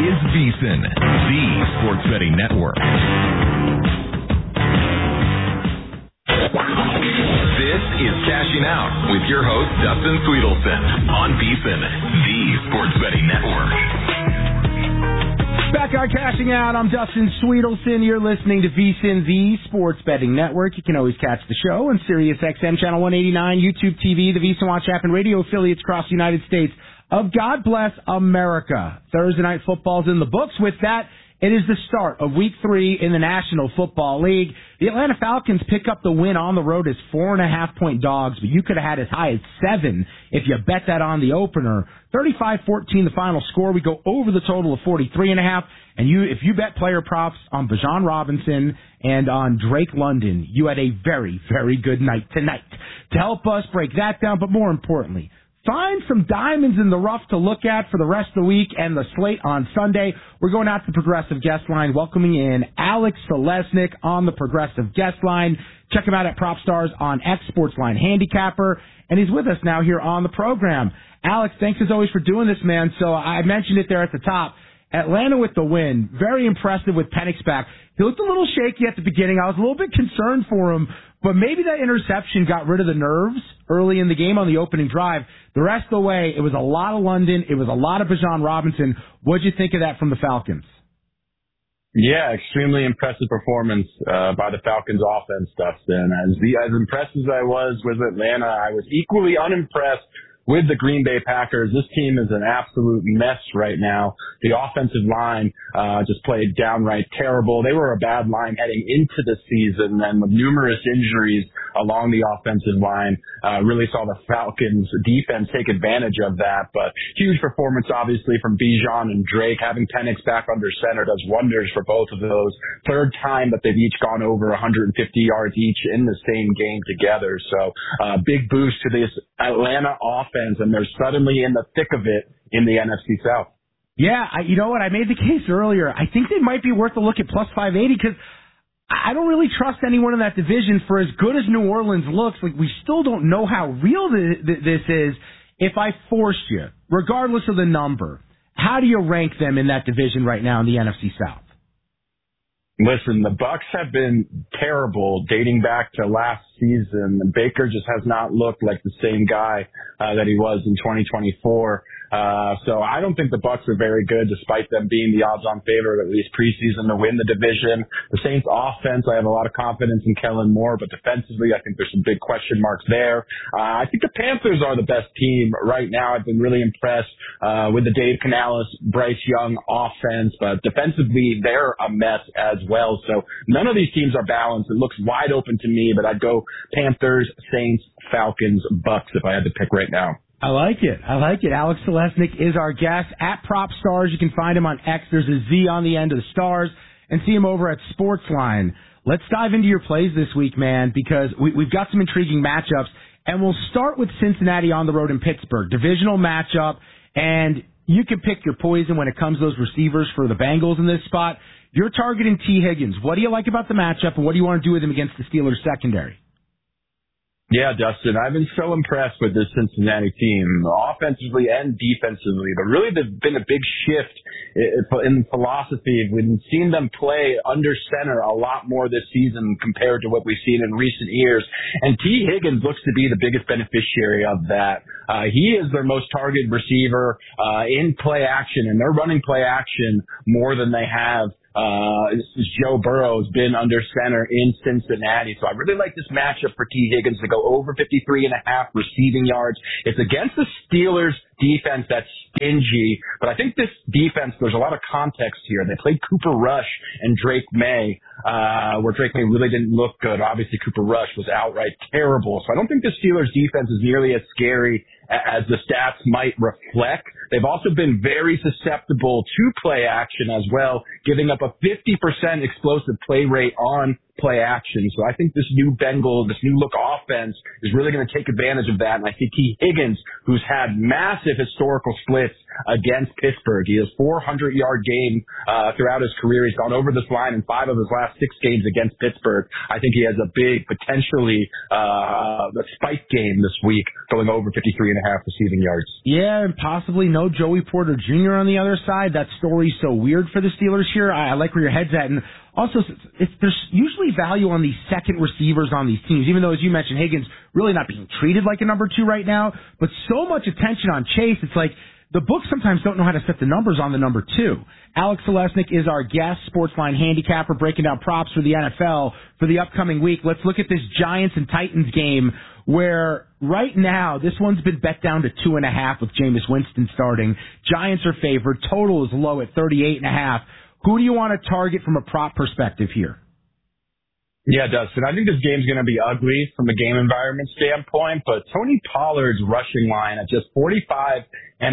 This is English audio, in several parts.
is VSiN, the Sports Betting Network. This is Cashing Out with your host, Dustin Sweetelson, on VSiN, the Sports Betting Network. Back on Cashing Out, I'm Dustin Sweetelson. You're listening to VSiN, the Sports Betting Network. You can always catch the show on Sirius XM Channel 189, YouTube TV, the VSiN Watch app, and radio affiliates across the United States of God Bless America. Thursday Night Football's in the books. With that, it is the start of Week 3 in the National Football League. The Atlanta Falcons pick up the win on the road as 4.5-point dogs, but you could have had as high as 7 if you bet that on the opener. 35-14 the final score. We go over the total of 43.5, and if you bet player props on Bijan Robinson and on Drake London, you had a very, very good night tonight. To help us break that down, but more importantly, find some diamonds in the rough to look at for the rest of the week and the slate on Sunday. We're going out to the Progressive Guest Line, welcoming in Alex Selesnik on the Progressive Guest Line. Check him out at PropStars on X Sportsline Handicapper, and he's with us now here on the program. Alex, thanks as always for doing this, man. So I mentioned it there at the top. Atlanta with the win. Very impressive with Penix back. He looked a little shaky at the beginning. I was a little bit concerned for him, but maybe that interception got rid of the nerves early in the game on the opening drive. The rest of the way, it was a lot of London. It was a lot of Bijan Robinson. What'd you think of that from the Falcons? Yeah, extremely impressive performance by the Falcons offense, Dustin. As impressed as I was with Atlanta, I was equally unimpressed with the Green Bay Packers. This team is an absolute mess right now. The offensive line just played downright terrible. They were a bad line heading into the season, and with numerous injuries along the offensive line, really saw the Falcons defense take advantage of that. But huge performance, obviously, from Bijan and Drake. Having Penix back under center does wonders for both of those. Third time that they've each gone over 150 yards each in the same game together. So big boost to this Atlanta offense, and they're suddenly in the thick of it in the NFC South. Yeah, you know what? I made the case earlier. I think they might be worth a look at plus 580 because I don't really trust anyone in that division. For as good as New Orleans looks, like we still don't know how real this is. If I forced you, regardless of the number, how do you rank them in that division right now in the NFC South? Listen, the Bucs have been terrible dating back to last season. Baker just has not looked like the same guy that he was in 2024. So I don't think the Bucs are very good, despite them being the odds-on favorite, at least preseason, to win the division. The Saints' offense, I have a lot of confidence in Kellen Moore, but defensively, I think there's some big question marks there. I think the Panthers are the best team right now. I've been really impressed with the Dave Canales, Bryce Young offense, but defensively, they're a mess as well. So none of these teams are balanced. It looks wide open to me, but I'd go Panthers, Saints, Falcons, Bucs if I had to pick right now. I like it. Alex Selesnik is our guest at PropStars. You can find him on X. There's a Z on the end of the stars, and see him over at Sportsline. Let's dive into your plays this week, man, because we've got some intriguing matchups, and we'll start with Cincinnati on the road in Pittsburgh. Divisional matchup, and you can pick your poison when it comes to those receivers for the Bengals in this spot. You're targeting T. Higgins. What do you like about the matchup, and what do you want to do with him against the Steelers secondary? Yeah, Dustin, I've been so impressed with this Cincinnati team, offensively and defensively, but really there's been a big shift in philosophy. We've seen them play under center a lot more this season compared to what we've seen in recent years, and T. Higgins looks to be the biggest beneficiary of that. He is their most targeted receiver in play action, and they're running play action more than they have. Joe Burrow has been under center in Cincinnati. So I really like this matchup for T. Higgins to go over 53.5 receiving yards. It's against the Steelers defense that's stingy, but I think this defense, there's a lot of context here. They played Cooper Rush and Drake May, where Drake May really didn't look good. Obviously, Cooper Rush was outright terrible. So I don't think the Steelers defense is nearly as scary as the stats might reflect. They've also been very susceptible to play action as well, giving up a 50% explosive play rate on play action. So I think this new look offense is really going to take advantage of that. And I think T. Higgins, who's had massive historical splits against Pittsburgh. He has 400-yard game throughout his career. He's gone over this line in 5 of his last 6 games against Pittsburgh. I think he has a big, potentially, the spike game this week, going over 53.5 receiving yards. Yeah, and possibly no no Joey Porter Jr. on the other side. That story's so weird for the Steelers here. I like where your head's at. And also, there's usually value on these second receivers on these teams, even though, as you mentioned, Higgins really not being treated like a number 2 right now. But so much attention on Chase, it's like the books sometimes don't know how to set the numbers on the number 2. Alex Selesnik is our guest, Sportsline handicapper, breaking down props for the NFL for the upcoming week. Let's look at this Giants and Titans game where right now this one's been bet down to 2.5 with Jameis Winston starting. Giants are favored. Total is low at 38.5. Who do you want to target from a prop perspective here? Yeah, Dustin, I think this game's going to be ugly from a game environment standpoint, but Tony Pollard's rushing line at just 45.5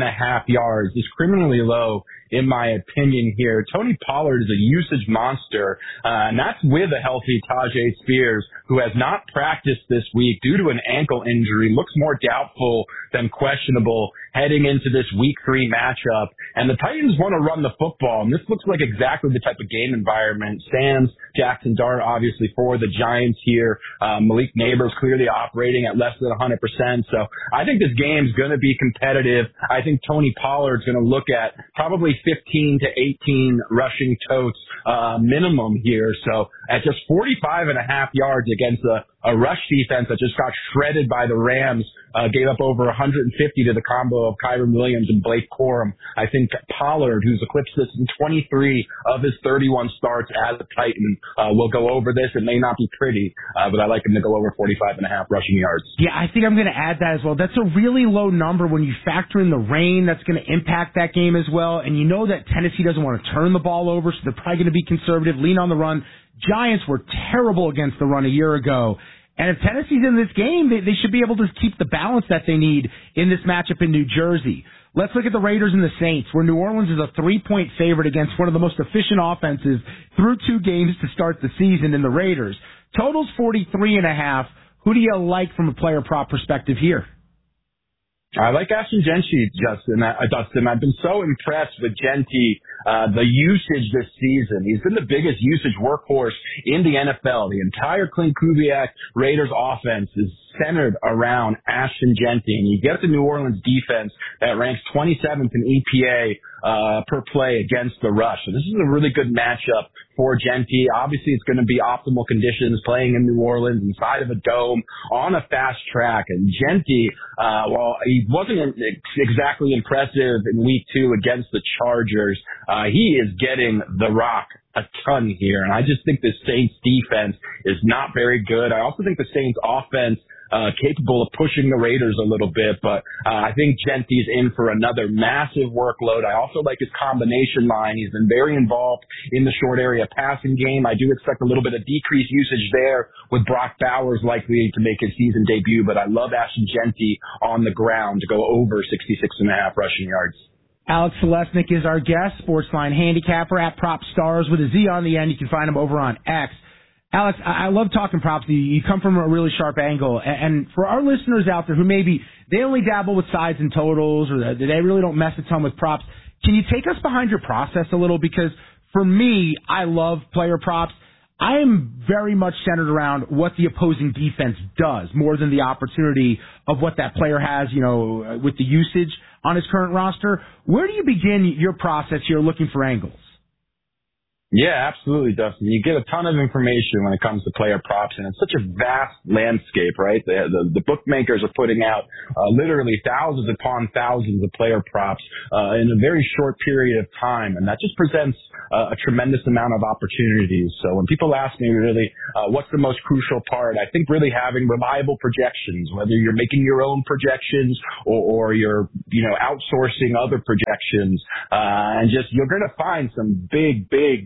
yards is criminally low, in my opinion here. Tony Pollard is a usage monster, and that's with a healthy Tajay Spears, who has not practiced this week due to an ankle injury, looks more doubtful than questionable heading into this week 3 matchup. And the Titans want to run the football, and this looks like exactly the type of game environment. Sands, Jackson Dart, obviously, for the Giants here. Malik Neighbors clearly operating at less than 100%. So I think this game's going to be competitive. I think Tony Pollard's going to look at probably 15 to 18 rushing totes minimum here. So at just 45.5 yards against a rush defense that just got shredded by the Rams, gave up over 150 to the combo of Kyren Williams and Blake Corum. I think Pollard, who's eclipsed this in 23 of his 31 starts as a Titan, will go over this. It may not be pretty, but I like him to go over 45.5 rushing yards. Yeah, I think I'm going to add that as well. That's a really low number when you factor in the rain that's going to impact that game as well. And you know that Tennessee doesn't want to turn the ball over, so they're probably going to be conservative, lean on the run. Giants were terrible against the run a year ago. And if Tennessee's in this game, they should be able to keep the balance that they need in this matchup in New Jersey. Let's look at the Raiders and the Saints, where New Orleans is a 3-point favorite against one of the most efficient offenses through 2 games to start the season in the Raiders. Total's 43.5. Who do you like from a player prop perspective here? I like Ashton Gentry, Dustin. I've been so impressed with Gentry, the usage this season. He's been the biggest usage workhorse in the NFL. The entire Clint Kubiak Raiders offense is centered around Ashton Gentry. And you get the New Orleans defense that ranks 27th in EPA per play against the rush. So this is a really good matchup for Gentry. Obviously, it's going to be optimal conditions playing in New Orleans inside of a dome on a fast track. And Gentry, while he wasn't exactly impressive in week 2 against the Chargers, he is getting the rock a ton here. And I just think the Saints defense is not very good. I also think the Saints offense capable of pushing the Raiders a little bit, but I think Gentry's in for another massive workload. I also like his combination line. He's been very involved in the short area passing game. I do expect a little bit of decreased usage there with Brock Bowers likely to make his season debut, but I love Ashton Gentry on the ground to go over 66.5 rushing yards. Alex Selesnik is our guest, Sportsline handicapper at Prop Stars with a Z on the end. You can find him over on X. Alex, I love talking props. You come from a really sharp angle. And for our listeners out there who maybe they only dabble with sides and totals or they really don't mess a ton with props, can you take us behind your process a little? Because for me, I love player props. I am very much centered around what the opposing defense does more than the opportunity of what that player has, with the usage on his current roster. Where do you begin your process here looking for angles? Yeah, absolutely, Dustin. You get a ton of information when it comes to player props, and it's such a vast landscape, right? The bookmakers are putting out literally thousands upon thousands of player props in a very short period of time, and that just presents a tremendous amount of opportunities. So when people ask me really what's the most crucial part, I think really having reliable projections, whether you're making your own projections or you're outsourcing other projections, and just you're going to find some big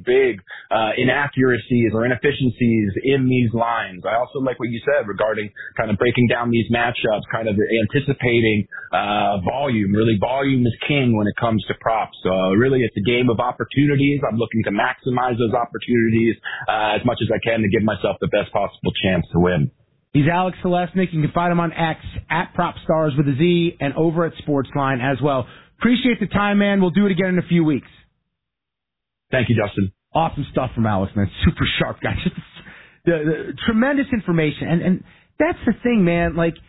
inaccuracies or inefficiencies in these lines. I also like what you said regarding kind of breaking down these matchups, kind of anticipating volume. Really, volume is king when it comes to props. So really, it's a game of opportunities. I'm looking to maximize those opportunities as much as I can to give myself the best possible chance to win. He's Alex Selesnik. You can find him on X at PropStars with a Z and over at Sportsline as well. Appreciate the time, man. We'll do it again in a few weeks. Thank you, Justin. Awesome stuff from Alex, man. Super sharp guy. Just the tremendous information. And that's the thing, man. Like,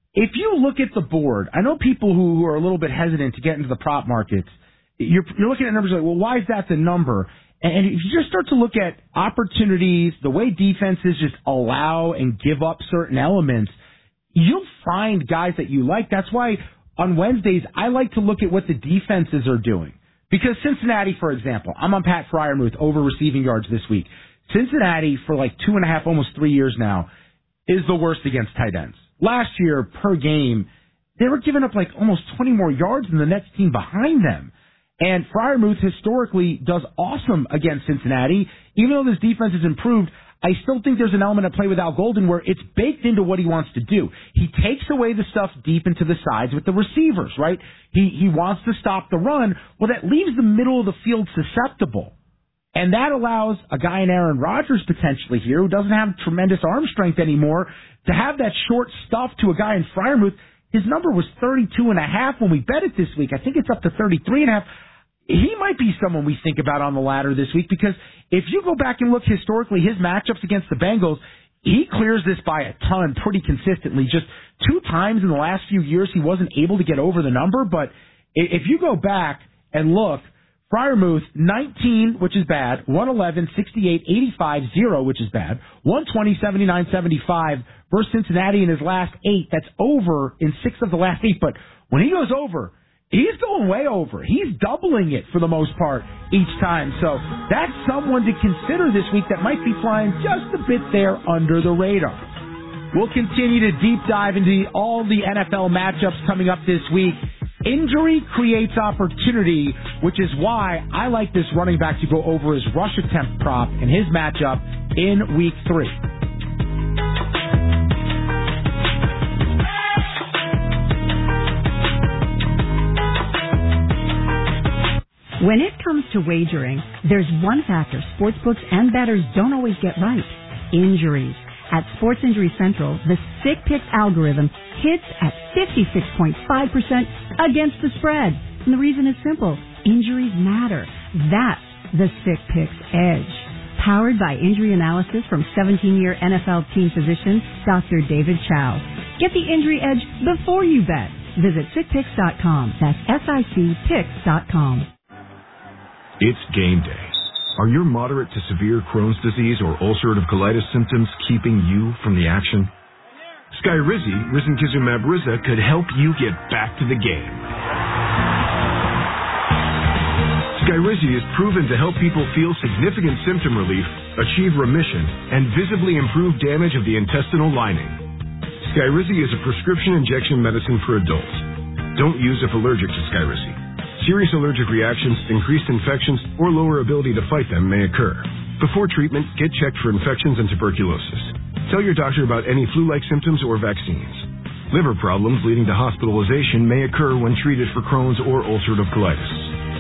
if you look at the board, I know people who are a little bit hesitant to get into the prop markets, you're looking at numbers like, well, why is that the number? And if you just start to look at opportunities, the way defenses just allow and give up certain elements, you'll find guys that you like. That's why on Wednesdays, I like to look at what the defenses are doing. Because Cincinnati, for example, I'm on Pat Freiermuth over receiving yards this week. Cincinnati, for like 2.5, almost 3 years now, is the worst against tight ends. Last year, per game, they were giving up like almost 20 more yards than the next team behind them. And Freiermuth historically does awesome against Cincinnati. Even though this defense has improved, I still think there's an element at play with Al Golden where it's baked into what he wants to do. He takes away the stuff deep into the sides with the receivers, right? He wants to stop the run. Well, that leaves the middle of the field susceptible. And that allows a guy in Aaron Rodgers potentially here who doesn't have tremendous arm strength anymore to have that short stuff to a guy in Freiermuth. His number was 32.5 when we bet it this week. I think it's up to 33.5. He might be someone we think about on the ladder this week because if you go back and look historically, his matchups against the Bengals, he clears this by a ton pretty consistently. Just 2 times in the last few years he wasn't able to get over the number, but if you go back and look, Freiermuth, 19, which is bad, 111, 68, 85, 0, which is bad, 120, 79, 75 versus Cincinnati in his last 8. That's over in 6 of the last 8, but when he goes over, he's going way over. He's doubling it for the most part each time. So that's someone to consider this week that might be flying just a bit there under the radar. We'll continue to deep dive into all the NFL matchups coming up this week. Injury creates opportunity, which is why I like this running back to go over his rush attempt prop in his matchup in Week 3. When it comes to wagering, there's one factor sportsbooks and bettors don't always get right: injuries. At Sports Injury Central, the Sick Picks algorithm hits at 56.5% against the spread. And the reason is simple: injuries matter. That's the Sick Picks edge. Powered by injury analysis from 17-year NFL team physician Dr. David Chow. Get the injury edge before you bet. Visit sickpicks.com. That's SICPicks.com. It's game day. Are your moderate to severe Crohn's disease or ulcerative colitis symptoms keeping you from the action? Skyrizi, risankizumab Riza, could help you get back to the game. Skyrizi is proven to help people feel significant symptom relief, achieve remission, and visibly improve damage of the intestinal lining. Skyrizi is a prescription injection medicine for adults. Don't use if allergic to Skyrizi. Serious allergic reactions, increased infections, or lower ability to fight them may occur. Before treatment, get checked for infections and tuberculosis. Tell your doctor about any flu-like symptoms or vaccines. Liver problems leading to hospitalization may occur when treated for Crohn's or ulcerative colitis.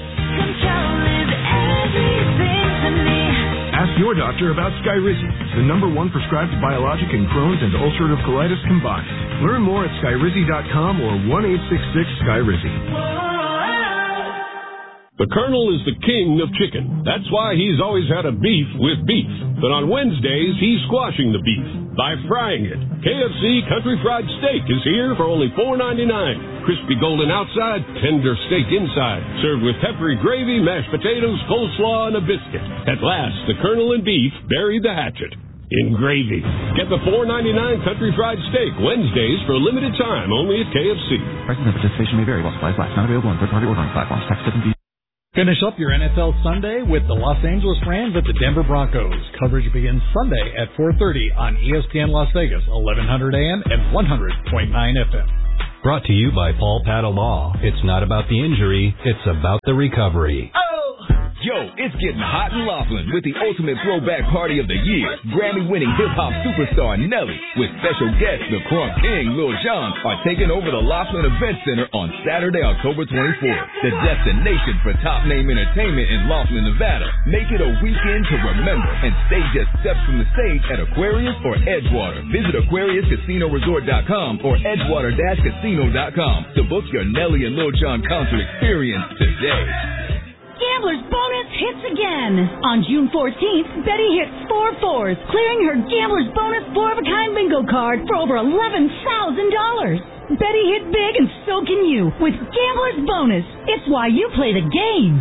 Ask your doctor about Skyrizi, the #1 prescribed biologic in Crohn's and ulcerative colitis combined. Learn more at skyrizi.com or 1-866-SKYRIZI. The Colonel is the king of chicken. That's why he's always had a beef with beef. But on Wednesdays, he's squashing the beef by frying it. KFC Country Fried Steak is here for only $4.99. Crispy golden outside, tender steak inside. Served with peppery gravy, mashed potatoes, coleslaw, and a biscuit. At last, the Colonel and beef buried the hatchet in gravy. Get the $4.99 Country Fried Steak Wednesdays for a limited time only at KFC. Prices and participation may vary while supplies last. Not available on third-party ordering platforms. Tax different. Finish up your NFL Sunday with the Los Angeles Rams at the Denver Broncos. Coverage begins Sunday at 4:30 on ESPN Las Vegas, 1100 AM and 100.9 FM. Brought to you by Paul Patta Law. It's not about the injury, it's about the recovery. Yo, it's getting hot in Laughlin with the ultimate throwback party of the year. Grammy-winning hip-hop superstar Nelly with special guests the Crunk King, Lil Jon, are taking over the Laughlin Event Center on Saturday, October 24th. The destination for top-name entertainment in Laughlin, Nevada. Make it a weekend to remember and stay just steps from the stage at Aquarius or Edgewater. Visit AquariusCasinoResort.com or Edgewater-Casino.com to book your Nelly and Lil Jon concert experience today. Gambler's Bonus hits again. On June 14th, Betty hit 4 4s, clearing her Gambler's Bonus 4-of-a-kind bingo card for over $11,000. Betty hit big and so can you with Gambler's Bonus. It's why you play the game.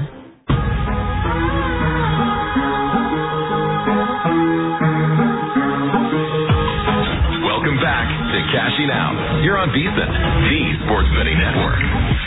Welcome back to Cashing Out. You're on VSiN, the Sports Betting Network.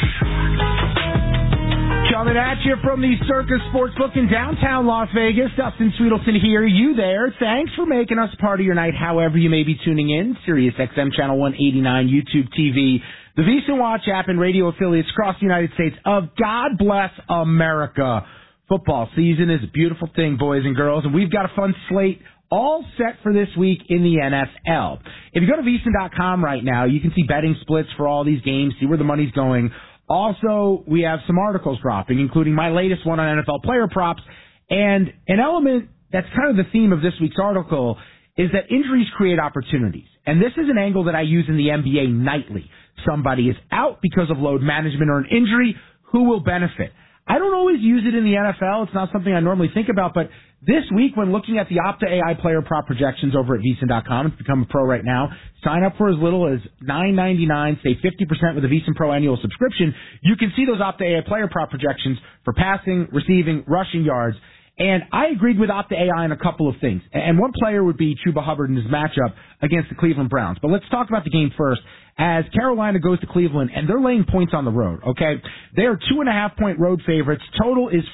Coming at you from the Circus Sportsbook in downtown Las Vegas. Dustin Sweetelson here. You there. Thanks for making us part of your night, however you may be tuning in. Sirius XM Channel 189, YouTube TV, the VSiN Watch app, and radio affiliates across the United States of God Bless America. Football season is a beautiful thing, boys and girls, and we've got a fun slate all set for this week in the NFL. If you go to VSiN.com right now, you can see betting splits for all these games, see where the money's going. Also, we have some articles dropping, including my latest one on NFL player props. And an element that's kind of the theme of this week's article is that injuries create opportunities. And this is an angle that I use in the NBA nightly. Somebody is out because of load management or an injury. Who will benefit? I don't always use it in the NFL. It's not something I normally think about, but this week when looking at the Opta AI player prop projections over at VSiN.com, it's become a pro right now, sign up for as little as $9.99, save 50% with a VSiN Pro annual subscription. You can see those Opta AI player prop projections for passing, receiving, rushing yards. And I agreed with Opta AI on a couple of things. And one player would be Chuba Hubbard in his matchup against the Cleveland Browns. But let's talk about the game first. As Carolina goes to Cleveland, and they're laying points on the road, okay? They are 2.5-point road favorites. Total is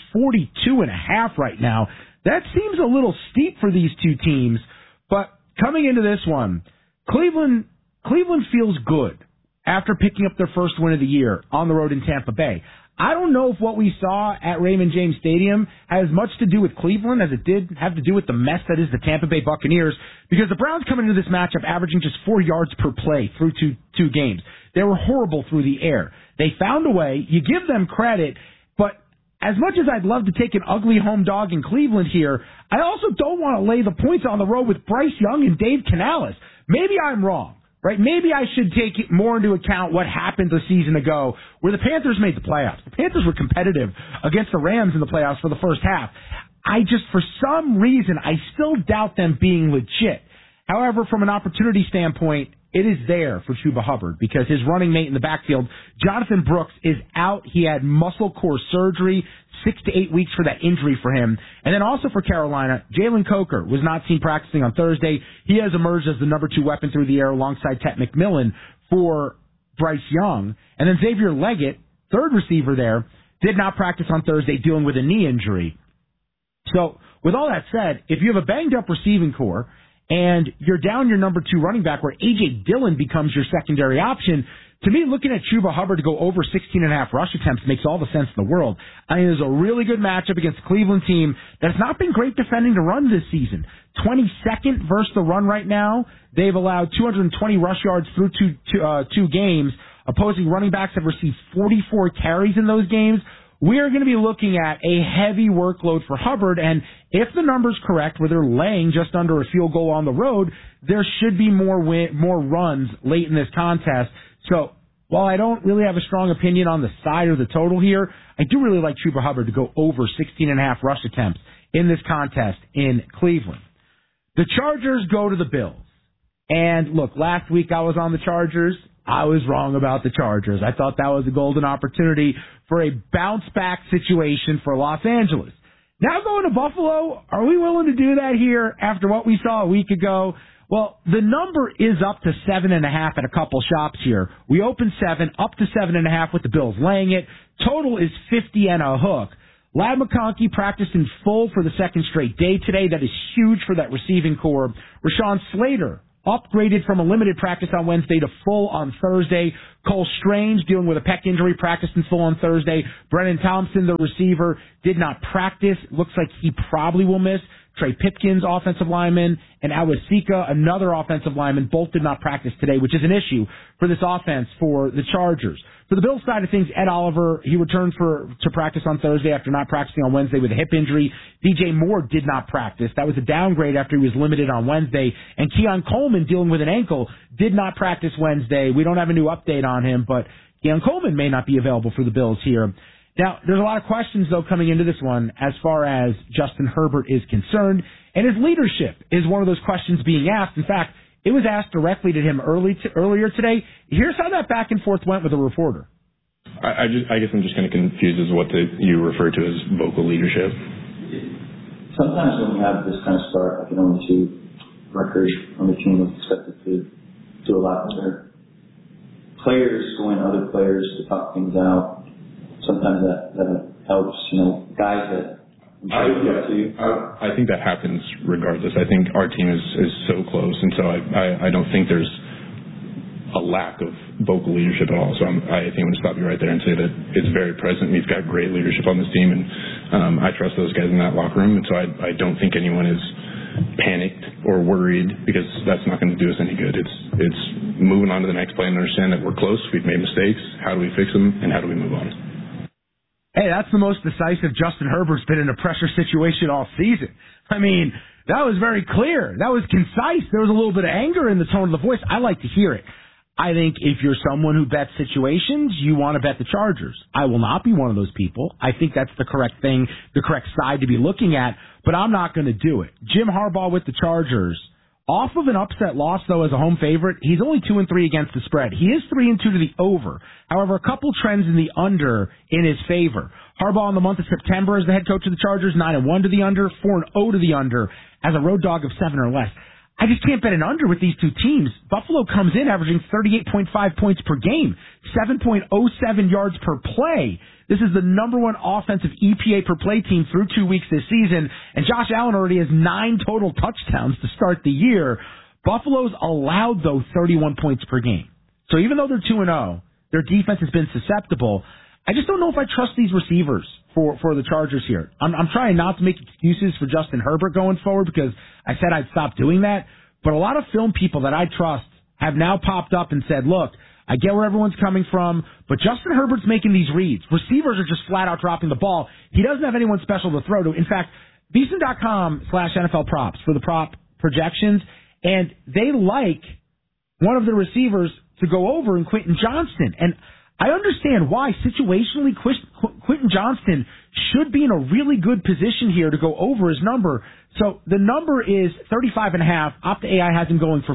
42.5 right now. That seems a little steep for these two teams. But coming into this one, Cleveland feels good after picking up their first win of the year on the road in Tampa Bay. I don't know if what we saw at Raymond James Stadium has much to do with Cleveland as it did have to do with the mess that is the Tampa Bay Buccaneers, because the Browns come into this matchup averaging just 4 yards per play through two games. They were horrible through the air. They found a way. You give them credit, but as much as I'd love to take an ugly home dog in Cleveland here, I also don't want to lay the points on the road with Bryce Young and Dave Canales. Maybe I'm wrong. Right? Maybe I should take more into account what happened a season ago where the Panthers made the playoffs. The Panthers were competitive against the Rams in the playoffs for the first half. For some reason, I still doubt them being legit. However, from an opportunity standpoint, it is there for Chuba Hubbard because his running mate in the backfield, Jonathan Brooks, is out. He had muscle core surgery, 6 to 8 weeks for that injury for him. And then also for Carolina, Jalen Coker was not seen practicing on Thursday. He has emerged as the number 2 weapon through the air alongside Tet McMillan for Bryce Young. And then Xavier Leggett, third receiver there, did not practice on Thursday dealing with a knee injury. So with all that said, if you have a banged up receiving core and you're down your number 2 running back where A.J. Dillon becomes your secondary option, to me, looking at Chuba Hubbard to go over 16.5 rush attempts makes all the sense in the world. I mean, there's a really good matchup against the Cleveland team that's not been great defending the run this season. 22nd versus the run right now. They've allowed 220 rush yards through two games. Opposing running backs have received 44 carries in those games. We are going to be looking at a heavy workload for Hubbard, and if the number's correct, where they're laying just under a field goal on the road, there should be more runs late in this contest. So while I don't really have a strong opinion on the side or the total here, I do really like Chuba Hubbard to go over 16.5 rush attempts in this contest in Cleveland. The Chargers go to the Bills. And look, last week I was on the Chargers. I was wrong about the Chargers. I thought that was a golden opportunity for a bounce-back situation for Los Angeles. Now going to Buffalo, are we willing to do that here after what we saw a week ago? Well, the number is up to 7.5 at a couple shops here. We opened 7, up to 7.5 with the Bills laying it. Total is 50 and a hook. Ladd McConkey practiced in full for the second straight day today. That is huge for that receiving core. Rashawn Slater upgraded from a limited practice on Wednesday to full on Thursday. Cole Strange, dealing with a pec injury, practiced in full on Thursday. Brennan Thompson, the receiver, did not practice. Looks like he probably will miss. Trey Pipkins, offensive lineman, and Awasika, another offensive lineman, both did not practice today, which is an issue for this offense for the Chargers. For the Bills side of things, Ed Oliver, he returned to practice on Thursday after not practicing on Wednesday with a hip injury. DJ Moore did not practice. That was a downgrade after he was limited on Wednesday. And Keon Coleman, dealing with an ankle, did not practice Wednesday. We don't have a new update on him, but Keon Coleman may not be available for the Bills here. Now, there's a lot of questions, though, coming into this one as far as Justin Herbert is concerned, and his leadership is one of those questions being asked. In fact, It was asked directly to him earlier today. Here's how that back and forth went with a reporter. I guess I'm just kind of confused as what you refer to as vocal leadership. Sometimes when we have this kind of start, I can only see record on the team is expected to do a lot better. Players going to other players to talk things out. Sometimes that helps, guys that I think that happens regardless. I think our team is so close, and so I don't think there's a lack of vocal leadership at all. So I think I'm going to stop you right there and say that it's very present. We've got great leadership on this team, and I trust those guys in that locker room, and so I don't think anyone is panicked or worried, because that's not going to do us any good. It's moving on to the next play and understand that we're close, we've made mistakes, how do we fix them, and how do we move on? Hey, that's the most decisive Justin Herbert's been in a pressure situation all season. I mean, that was very clear. That was concise. There was a little bit of anger in the tone of the voice. I like to hear it. I think if you're someone who bets situations, you want to bet the Chargers. I will not be one of those people. I think that's the correct thing, the correct side to be looking at, but I'm not going to do it. Jim Harbaugh with the Chargers. Off of an upset loss, though, as a home favorite, he's only 2-3 against the spread. He is 3-2 to the over. However, a couple trends in the under in his favor. Harbaugh in the month of September as the head coach of the Chargers, 9-1 to the under, 4-0 to the under as a road dog of 7 or less. I just can't bet an under with these two teams. Buffalo comes in averaging 38.5 points per game, 7.07 yards per play. This is the number one offensive EPA per play team through 2 weeks this season, and Josh Allen already has 9 total touchdowns to start the year. Buffalo's allowed, though, 31 points per game. So even though they're 2-0, their defense has been susceptible. I just don't know if I trust these receivers for the Chargers here. I'm trying not to make excuses for Justin Herbert going forward, because I said I'd stop doing that. But a lot of film people that I trust have now popped up and said, look, I get where everyone's coming from, but Justin Herbert's making these reads. Receivers are just flat out dropping the ball. He doesn't have anyone special to throw to. In fact, VSiN.com/NFL props for the prop projections, and they like one of the receivers to go over in Quentin Johnston. And I understand why. Situationally, Quentin Johnston should be in a really good position here to go over his number. So the number is 35.5. Opta AI has him going for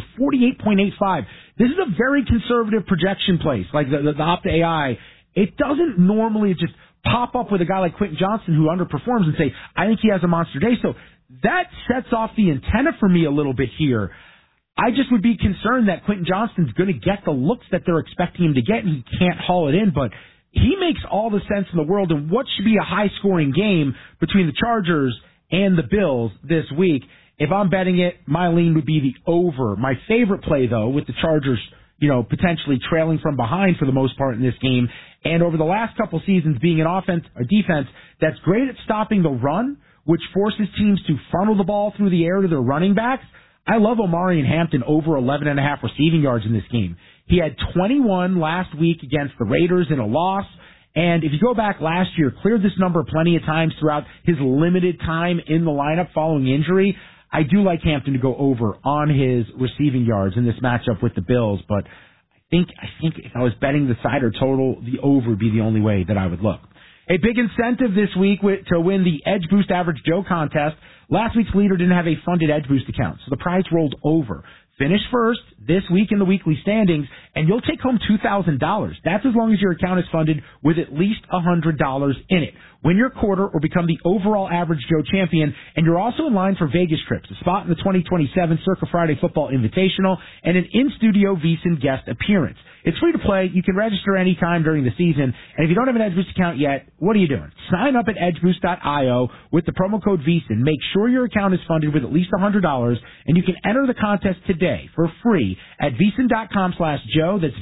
48.85. This is a very conservative projection place, like the Opta AI. It doesn't normally just pop up with a guy like Quentin Johnston who underperforms and say, I think he has a monster day. So that sets off the antenna for me a little bit here. I just would be concerned that Quentin Johnston's going to get the looks that they're expecting him to get, and he can't haul it in. But he makes all the sense in the world in what should be a high-scoring game between the Chargers and the Bills this week. If I'm betting it, my lean would be the over. My favorite play, though, with the Chargers, potentially trailing from behind for the most part in this game, and over the last couple seasons being an offense or defense that's great at stopping the run, which forces teams to funnel the ball through the air to their running backs. I love Omarion Hampton over 11.5 receiving yards in this game. He had 21 last week against the Raiders in a loss. And if you go back last year, cleared this number plenty of times throughout his limited time in the lineup following injury. I do like Hampton to go over on his receiving yards in this matchup with the Bills, but I think if I was betting the side or total, the over would be the only way that I would look. A big incentive this week to win the Edge Boost Average Joe contest. Last week's leader didn't have a funded Edge Boost account, so the prize rolled over. Finish first this week in the weekly standings, and you'll take home $2,000. That's as long as your account is funded with at least $100 in it. Win your quarter or become the overall Average Joe champion, and you're also in line for Vegas trips, a spot in the 2027 Circa Friday Football Invitational, and an in-studio VSiN guest appearance. It's free to play. You can register anytime during the season. And if you don't have an EdgeBoost account yet, what are you doing? Sign up at edgeboost.io with the promo code VSiN. Make sure your account is funded with at least $100, and you can enter the contest today for free at VSiN.com/Joe. That's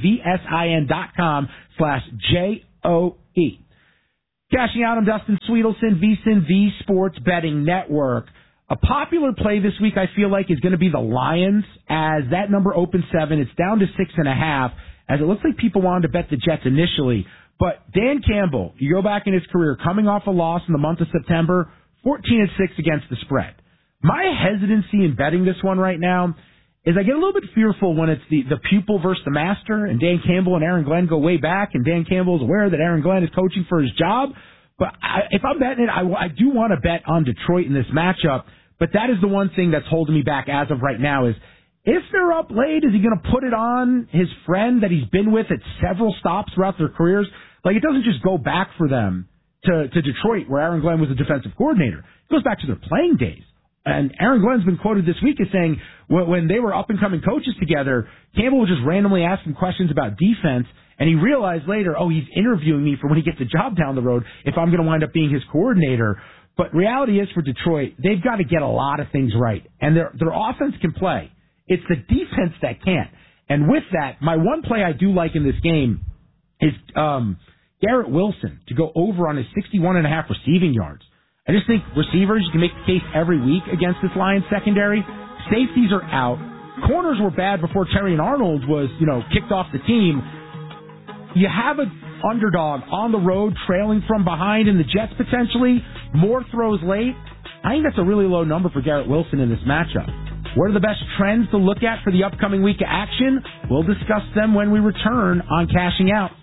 VSIN.com/JOE. Cashing out, I'm Dustin Sweetelson, VSiN, the Sports Betting Network. A popular play this week, I feel like, is going to be the Lions, as that number opens 7. It's down to 6.5, as it looks like people wanted to bet the Jets initially. But Dan Campbell, you go back in his career, coming off a loss in the month of September, 14-6 against the spread. My hesitancy in betting this one right now is I get a little bit fearful when it's the pupil versus the master, and Dan Campbell and Aaron Glenn go way back, and Dan Campbell is aware that Aaron Glenn is coaching for his job. But if I'm betting it, I do want to bet on Detroit in this matchup. But that is the one thing that's holding me back as of right now is If they're up late, is he going to put it on his friend that he's been with at several stops throughout their careers? Like, it doesn't just go back for them to Detroit, where Aaron Glenn was the defensive coordinator. It goes back to their playing days. And Aaron Glenn's been quoted this week as saying when they were up-and-coming coaches together, Campbell would just randomly ask him questions about defense, and he realized later, he's interviewing me for when he gets a job down the road if I'm going to wind up being his coordinator. But reality is for Detroit, they've got to get a lot of things right. And their offense can play. It's the defense that can't. And with that, my one play I do like in this game is Garrett Wilson to go over on his 61.5 receiving yards. I just think receivers, you can make the case every week against this Lions secondary. Safeties are out. Corners were bad before Terrion Arnold was, kicked off the team. You have an underdog on the road trailing from behind in the Jets potentially. More throws late. I think that's a really low number for Garrett Wilson in this matchup. What are the best trends to look at for the upcoming week of action? We'll discuss them when we return on Cashing Out.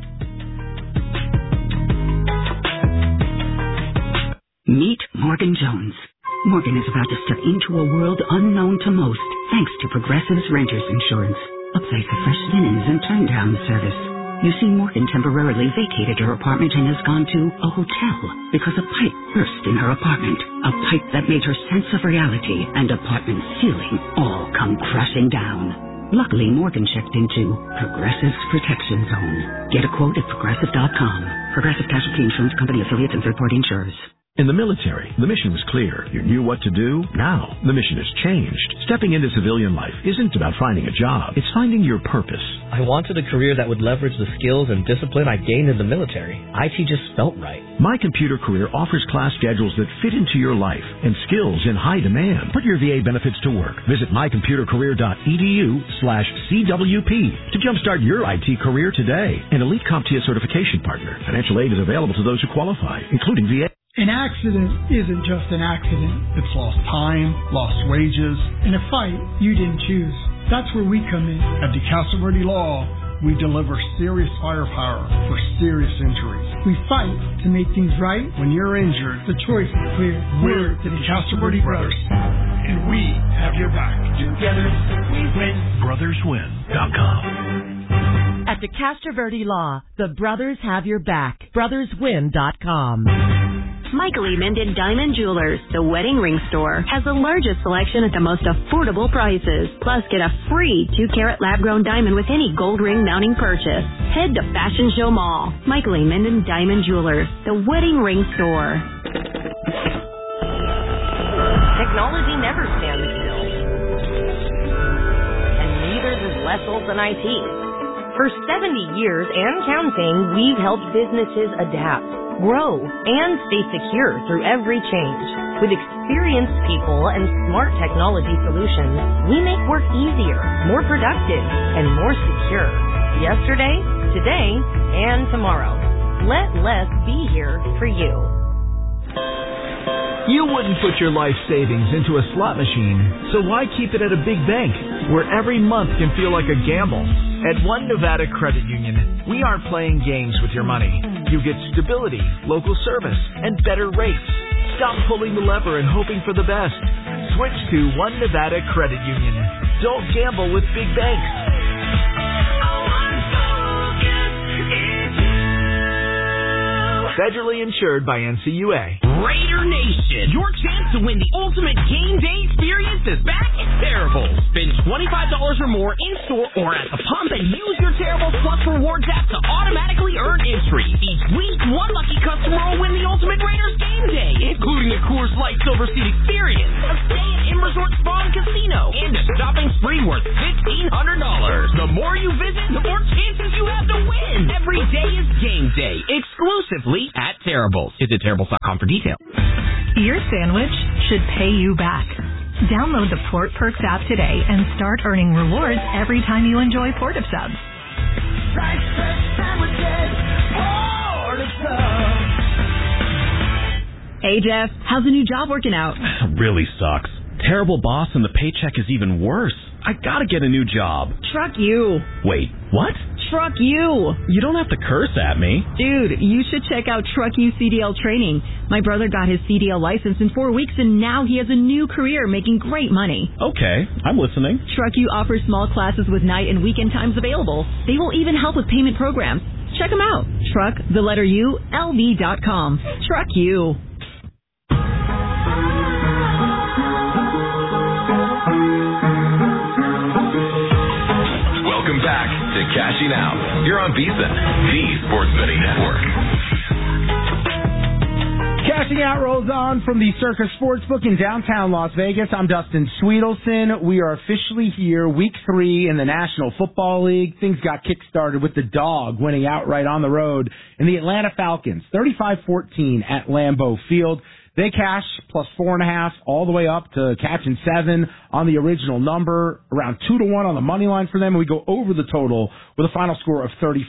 Meet Morgan Jones. Morgan is about to step into a world unknown to most, thanks to Progressive's Renters Insurance, a place of fresh linens and turn-down service. You see, Morgan temporarily vacated her apartment and has gone to a hotel because a pipe burst in her apartment. A pipe that made her sense of reality and apartment ceiling all come crashing down. Luckily, Morgan checked into Progressive's Protection Zone. Get a quote at Progressive.com. Progressive Casualty Insurance Company affiliates and third-party insurers. In the military, the mission was clear. You knew what to do. Now, the mission has changed. Stepping into civilian life isn't about finding a job. It's finding your purpose. I wanted a career that would leverage the skills and discipline I gained in the military. IT just felt right. My Computer Career offers class schedules that fit into your life and skills in high demand. Put your VA benefits to work. Visit mycomputercareer.edu/CWP to jumpstart your IT career today. An elite CompTIA certification partner. Financial aid is available to those who qualify, including VA. An accident isn't just an accident. It's lost time, lost wages, and a fight you didn't choose. That's where we come in. At DeCastro Verde Law, we deliver serious firepower for serious injuries. We fight to make things right. When you're injured, the choice is clear. We're the DeCastro Verde Brothers, and we have your back. Together, we win. BrothersWin.com. At DeCastro Verde Law, the brothers have your back. BrothersWin.com. Michael E. Minden Diamond Jewelers, the wedding ring store, has the largest selection at the most affordable prices. Plus, get a free 2-carat lab-grown diamond with any gold ring mounting purchase. Head to Fashion Show Mall. Michael E. Minden Diamond Jewelers, the wedding ring store. Technology never stands still. And neither does less old than IT. For 70 years and counting, we've helped businesses adapt, grow, and stay secure through every change. With experienced people and smart technology solutions, we make work easier, more productive, and more secure. Yesterday, today, and tomorrow. Let less be here for you. You wouldn't put your life savings into a slot machine, so why keep it at a big bank where every month can feel like a gamble? At One Nevada Credit Union, we aren't playing games with your money. You get stability, local service, and better rates. Stop pulling the lever and hoping for the best. Switch to One Nevada Credit Union. Don't gamble with big banks. Federally insured by NCUA. Raider Nation, your chance to win the ultimate game day experience is back at Terribles. Spend $25 or more in-store or at the pump and use your Terribles Plus Rewards app to automatically earn entry. Each week, one lucky customer will win the ultimate Raiders game day, including a Coors Light Silver Seat experience, a stay at M Resort Spa and Casino, and a shopping spree worth $1,500. The more you visit, the more chances you have to win. Every day is game day, exclusively at Terribles. Visit Terribles.com for details. Your sandwich should pay you back. Download the Port Perks app today and start earning rewards every time you enjoy Port of Subs. Hey Jeff, how's the new job working out? Really sucks. Terrible boss and the paycheck is even worse. I gotta get a new job. Truck you. Wait, what? Truck U. You don't have to curse at me. Dude, you should check out Truck U CDL training. My brother got his CDL license in 4 weeks, and now he has a new career making great money. Okay, I'm listening. Truck U offers small classes with night and weekend times available. They will even help with payment programs. Check them out. Truck, the letter U, LV.com. Truck U. Welcome back to Cashing Out. You're on VSiN, the Sports Betting Network. Cashing Out rolls on from the Circus Sportsbook in downtown Las Vegas. I'm Dustin Sweetelson. We are officially here, week 3 in the National Football League. Things got kick-started with the Dog winning outright on the road in the Atlanta Falcons, 35-14 at Lambeau Field. They cash plus 4.5 all the way up to catching 7 on the original number, around 2-1 on the money line for them, and we go over the total with a final score of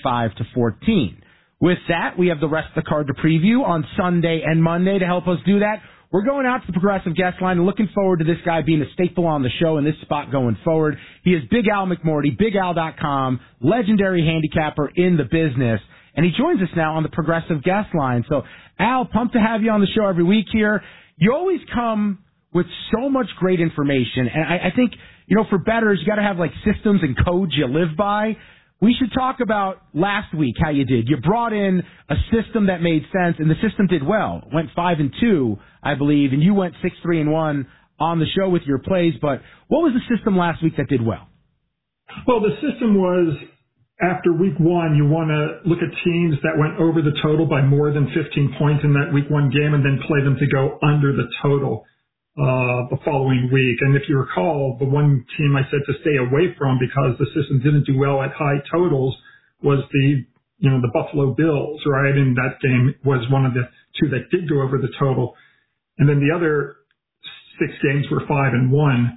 35-14. With that, we have the rest of the card to preview on Sunday and Monday. To help us do that, we're going out to the Progressive Guest Line and looking forward to this guy being a staple on the show in this spot going forward. He is Big Al McMorty, BigAl.com, legendary handicapper in the business, and he joins us now on the Progressive Guest Line. So, Al, pumped to have you on the show every week here. You always come with so much great information, and I think, you know, for bettors, you got to have like systems and codes you live by. We should talk about last week, how you did. You brought in a system that made sense, and the system did well. Went 5-2, I believe, and you went 6-3-1 on the show with your plays. But what was the system last week that did well? Well, the system was, after week 1, you want to look at teams that went over the total by more than 15 points in that week 1 game and then play them to go under the total the following week. And if you recall, the one team I said to stay away from because the system didn't do well at high totals was the Buffalo Bills, right? And that game was one of the 2 that did go over the total. And then the other 6 games were 5-1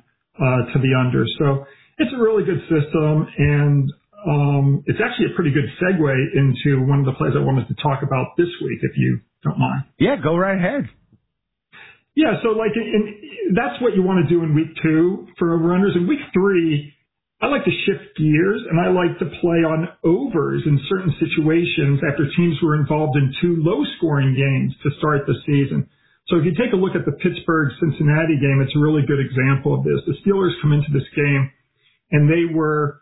to the under. So it's a really good system, and it's actually a pretty good segue into one of the plays I wanted to talk about this week, if you don't mind. Yeah, go right ahead. Yeah, so that's what you want to do in week 2 for over-unders. In week 3, I like to shift gears, and I like to play on overs in certain situations after teams were involved in 2 low-scoring games to start the season. So if you take a look at the Pittsburgh-Cincinnati game, it's a really good example of this. The Steelers come into this game, and they were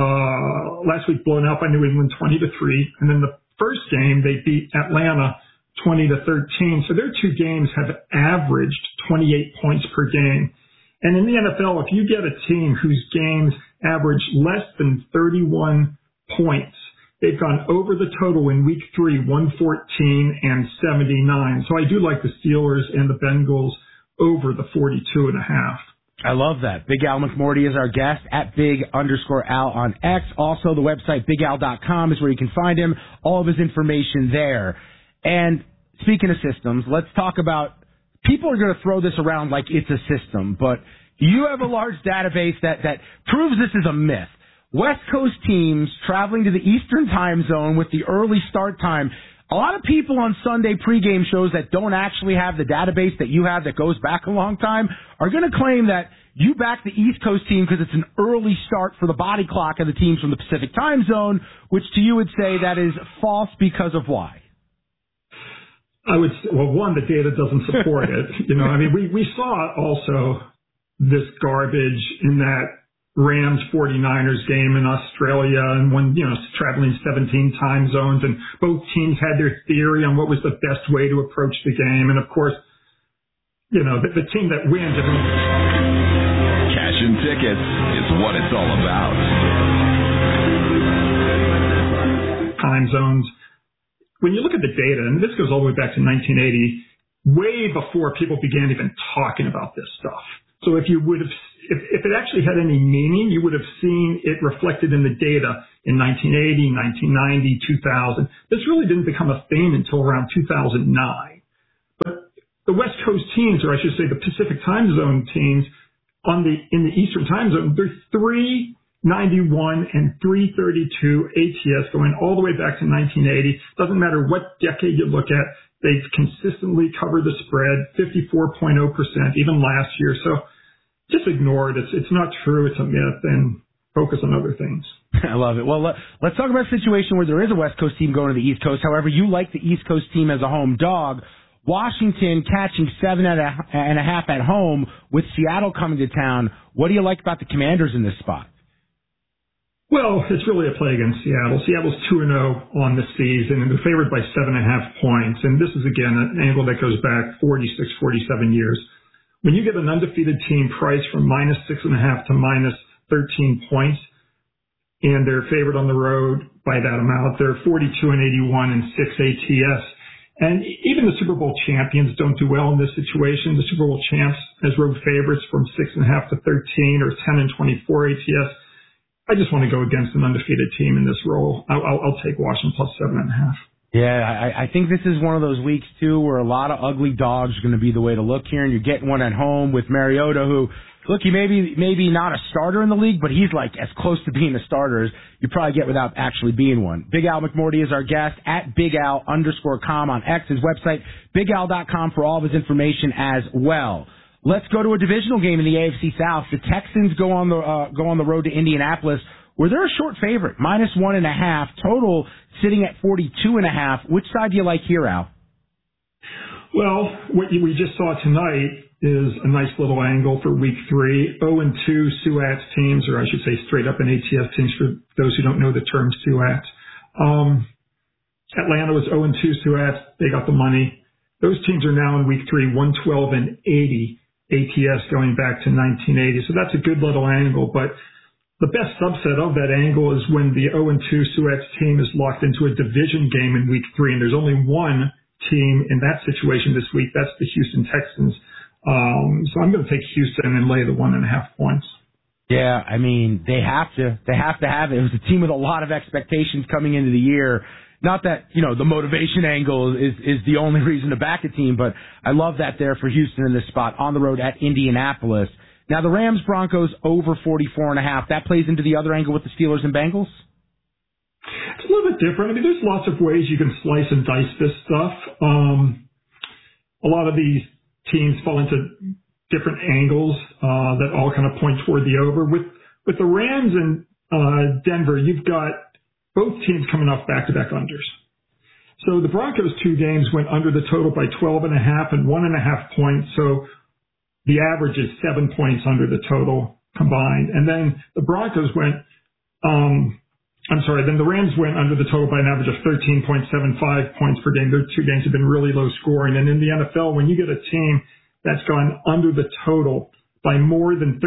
last week blown out by New England 20-3, and then the first game they beat Atlanta 20-13. So their 2 games have averaged 28 points per game. And in the NFL, if you get a team whose games average less than 31 points, they've gone over the total in week 3, 114 and 79. So I do like the Steelers and the Bengals over the 42.5. I love that. Big Al McMorty is our guest at Big_Al on X. Also, the website BigAl.com is where you can find him. All of his information there. And speaking of systems, let's talk about, people are going to throw this around like it's a system, but you have a large database that proves this is a myth. West Coast teams traveling to the Eastern time zone with the early start time. A lot of people on Sunday pregame shows that don't actually have the database that you have that goes back a long time are going to claim that you back the East Coast team because it's an early start for the body clock of the teams from the Pacific time zone, which to you would say that is false because of why? One, the data doesn't support it. We saw also this garbage in that Rams 49ers game in Australia, and when, traveling 17 time zones, and both teams had their theory on what was the best way to approach the game. And of course, the team that wins. Cash and tickets is what it's all about. Time zones. When you look at the data, and this goes all the way back to 1980, way before people began even talking about this stuff. So if you would have, if it actually had any meaning, you would have seen it reflected in the data in 1980, 1990, 2000. This really didn't become a thing until around 2009. But the West Coast teams, or I should say the Pacific time zone teams, in the Eastern time zone, they're 391 and 332 ATS going all the way back to 1980. Doesn't matter what decade you look at, they've consistently covered the spread, 54.0%, even last year. So just ignore it. It's not true. It's a myth. focus on other things. I love it. Well, let's talk about a situation where there is a West Coast team going to the East Coast. However, you like the East Coast team as a home dog. Washington catching 7.5 at home with Seattle coming to town. What do you like about the Commanders in this spot? Well, it's really a play against Seattle. Seattle's 2-0 on the season, and they're favored by 7.5 points. And this is, again, an angle that goes back 46, 47 years. When you get an undefeated team priced from -6.5 to -13 points, and they're favored on the road by that amount, they're 42-81 and 6 ATS. And even the Super Bowl champions don't do well in this situation. The Super Bowl champs as road favorites from 6.5 to 13 or 10-24 ATS. I just want to go against an undefeated team in this role. I'll take Washington plus 7.5. Yeah, I think this is one of those weeks, too, where a lot of ugly dogs are going to be the way to look here, and you're getting one at home with Mariota, who, look, he maybe not a starter in the league, but he's like as close to being a starter as you probably get without actually being one. Big Al McMorty is our guest at BigAl_com on X, his website, BigAl.com for all of his information as well. Let's go to a divisional game in the AFC South. The Texans go on the road to Indianapolis, where they're a short favorite, -1.5, total sitting at 42.5. Which side do you like here, Al? Well, what we just saw tonight is a nice little angle for Week 3. 0-2 SUATs teams, or I should say straight up an ATS teams for those who don't know the term SUATs. Atlanta was 0-2 SUATs. They got the money. Those teams are now in Week 3, 112 and 80 ATS going back to 1980. So that's a good little angle, but the best subset of that angle is when the 0-2 SUATs team is locked into a division game in Week 3, and there's only one team in that situation this week. That's the Houston Texans. So I'm going to take Houston and lay the 1.5 points. Yeah, I mean, they have to have it. It was a team with a lot of expectations coming into the year. Not that, the motivation angle is the only reason to back a team, but I love that there for Houston in this spot on the road at Indianapolis. Now, the Rams-Broncos over 44.5. That plays into the other angle with the Steelers and Bengals? It's a little bit different. I mean, there's lots of ways you can slice and dice this stuff. A lot of these teams fall into different angles that all kind of point toward the over. With the Rams and Denver, you've got both teams coming off back-to-back unders. So the Broncos' 2 games went under the total by 12.5 and 1.5 points. So the average is 7 points under the total combined. And then the Broncos went, then the Rams went under the total by an average of 13.75 points per game. Their 2 games have been really low scoring. And in the NFL, when you get a team that's gone under the total by more than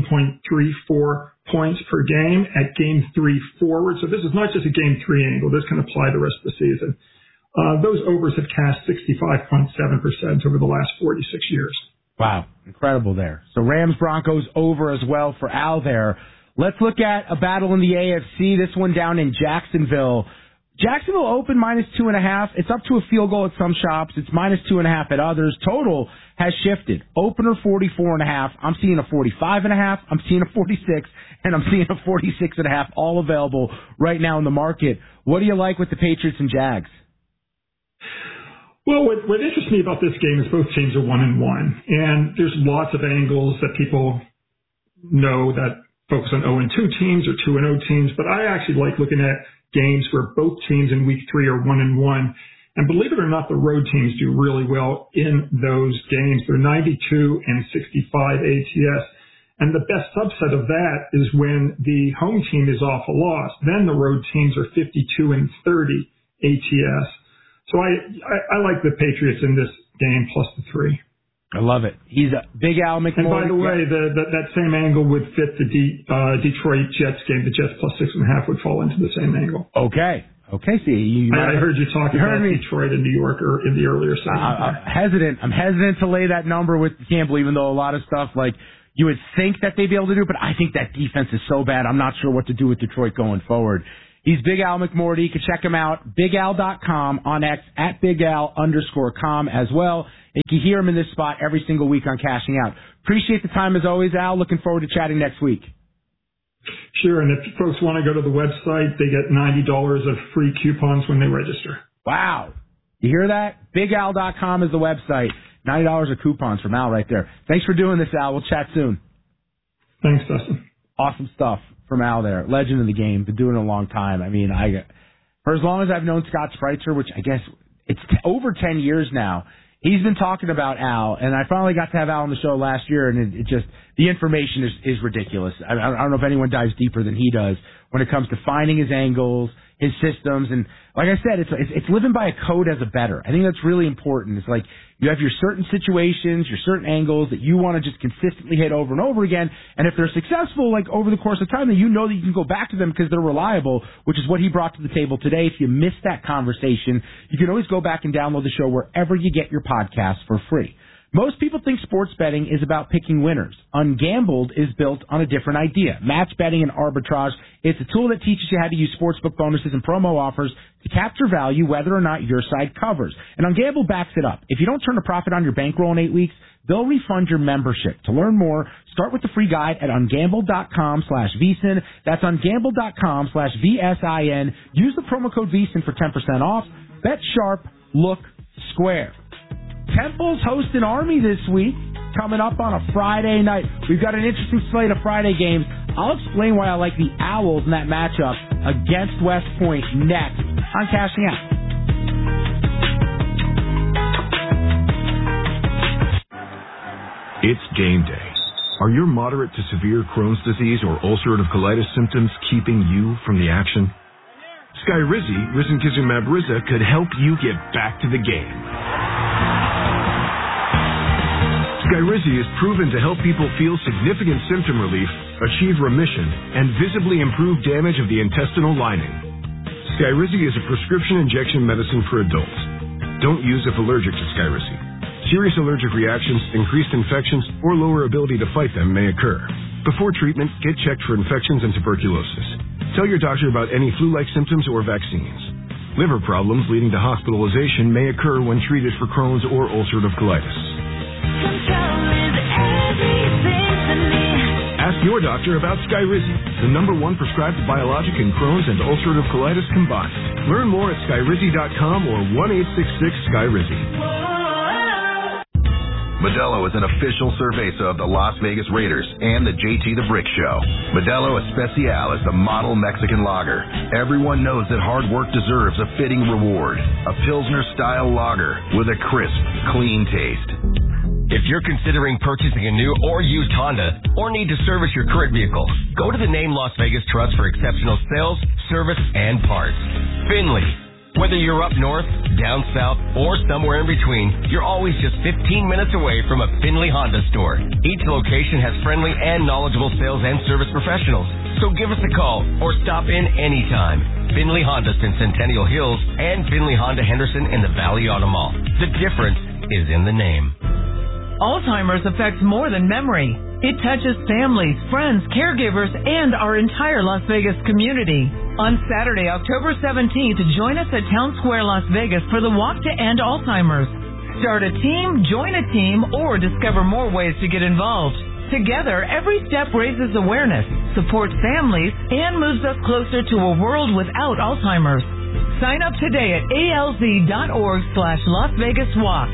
13.34 points per game at game 3 forward. So this is not just a game 3 angle. This can apply the rest of the season. Those overs have cashed 65.7% over the last 46 years. Wow, incredible there. So Rams-Broncos over as well for Al there. Let's look at a battle in the AFC. This one down in Jacksonville. Jacksonville open -2.5. It's up to a field goal at some shops. It's -2.5 at others. Total has shifted. Opener 44.5. I'm seeing a 45.5. I'm seeing a 46, and I'm seeing a 46.5. All available right now in the market. What do you like with the Patriots and Jags? Well, what interests me about this game is both teams are 1-1, and there's lots of angles that people know that focus on 0-2 teams or 2-0 teams, but I actually like looking at games where both teams in Week 3 are 1-1. And believe it or not, the road teams do really well in those games. They're 92 and 65 ATS. And the best subset of that is when the home team is off a loss. Then the road teams are 52 and 30 ATS. So I like the Patriots in this game plus the 3. I love it. He's a Big Al McMorty. And by the way, that same angle would fit the Detroit Jets game. The Jets plus 6.5 would fall into the same angle. Okay. See, I heard you talking about Detroit and New York in the earlier segment. I'm hesitant to lay that number with Campbell, even though a lot of stuff like you would think that they'd be able to do, but I think that defense is so bad. I'm not sure what to do with Detroit going forward. He's Big Al McMorty. You can check him out, BigAl.com on X at BigAl_com as well. You can hear him in this spot every single week on Cashing Out. Appreciate the time as always, Al. Looking forward to chatting next week. Sure, and if folks want to go to the website, they get $90 of free coupons when they register. Wow. You hear that? BigAl.com is the website. $90 of coupons from Al right there. Thanks for doing this, Al. We'll chat soon. Thanks, Dustin. Awesome stuff from Al there. Legend of the game. Been doing it a long time. I mean, for as long as I've known Scott Spreitzer, which I guess it's over 10 years now, he's been talking about Al, and I finally got to have Al on the show last year, and it just, the information is ridiculous. I don't know if anyone dives deeper than he does when it comes to finding his angles, his systems, and like I said, it's living by a code as a bettor. I think that's really important. It's like you have your certain situations, your certain angles that you want to just consistently hit over and over again, and if they're successful, like over the course of time, then you know that you can go back to them because they're reliable, which is what he brought to the table today. If you missed that conversation, you can always go back and download the show wherever you get your podcasts for free. Most people think sports betting is about picking winners. Ungambled is built on a different idea. Match betting and arbitrage, it's a tool that teaches you how to use sportsbook bonuses and promo offers to capture value whether or not your side covers. And Ungambled backs it up. If you don't turn a profit on your bankroll in 8 weeks, they'll refund your membership. To learn more, start with the free guide at ungambled.com/VSiN. That's ungambled.com/VSIN. Use the promo code VSiN for 10% off. Bet sharp, look square. Temple's hosting Army this week, coming up on a Friday night. We've got an interesting slate of Friday games. I'll explain why I like the Owls in that matchup against West Point next on Cashing Out. It's game day. Are your moderate to severe Crohn's disease or ulcerative colitis symptoms keeping you from the action? Skyrizi, risankizumab Riza, could help you get back to the game. Skyrizi is proven to help people feel significant symptom relief, achieve remission, and visibly improve damage of the intestinal lining. Skyrizi is a prescription injection medicine for adults. Don't use if allergic to Skyrizi. Serious allergic reactions, increased infections, or lower ability to fight them may occur. Before treatment, get checked for infections and tuberculosis. Tell your doctor about any flu-like symptoms or vaccines. Liver problems leading to hospitalization may occur when treated for Crohn's or ulcerative colitis. Ask your doctor about Skyrizi, the #1 prescribed biologic in Crohn's and ulcerative colitis combined. Learn more at Skyrizi.com or 1-866-SKYRIZI. Modelo is an official cerveza of the Las Vegas Raiders and the JT the Brick Show. Modelo Especial is the model Mexican lager. Everyone knows that hard work deserves a fitting reward. A Pilsner-style lager with a crisp, clean taste. If you're considering purchasing a new or used Honda or need to service your current vehicle, go to the name Las Vegas Trust for exceptional sales, service, and parts. Finley. Whether you're up north, down south, or somewhere in between, you're always just 15 minutes away from a Finley Honda store. Each location has friendly and knowledgeable sales and service professionals. So give us a call or stop in anytime. Finley Honda in Centennial Hills and Finley Honda Henderson in the Valley Auto Mall. The difference is in the name. Alzheimer's affects more than memory. It touches families, friends, caregivers, and our entire Las Vegas community. On Saturday, October 17th, join us at Town Square, Las Vegas for the Walk to End Alzheimer's. Start a team, join a team, or discover more ways to get involved. Together, every step raises awareness, supports families, and moves us closer to a world without Alzheimer's. Sign up today at alz.org/Las Vegas Walk.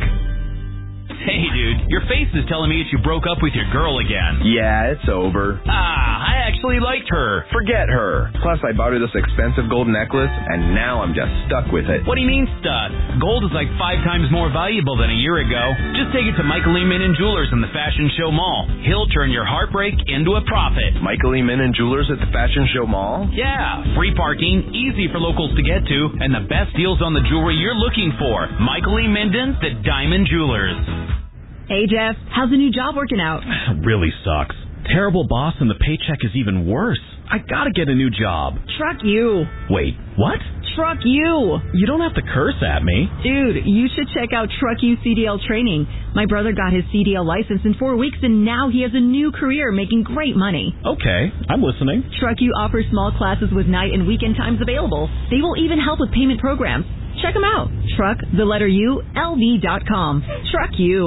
Hey, dude, your face is telling me that you broke up with your girl again. Yeah, it's over. I actually liked her. Forget her. Plus, I bought her this expensive gold necklace, and now I'm just stuck with it. What do you mean stuck? Gold is like 5 times more valuable than a year ago. Just take it to Michael E. Minnan Jewelers in the Fashion Show Mall. He'll turn your heartbreak into a profit. Michael E. Minnan Jewelers at the Fashion Show Mall? Yeah, free parking, easy for locals to get to, and the best deals on the jewelry you're looking for. Michael E. Minden, the Diamond Jewelers. Hey, Jeff, how's the new job working out? Really sucks. Terrible boss, and the paycheck is even worse. I gotta get a new job. Truck you. Wait, what? Truck you. You don't have to curse at me. Dude, you should check out Truck You CDL training. My brother got his CDL license in 4 weeks, and now he has a new career making great money. Okay, I'm listening. Truck You offers small classes with night and weekend times available. They will even help with payment programs. Check them out. Truck, the letter U, LV.com. Truck You.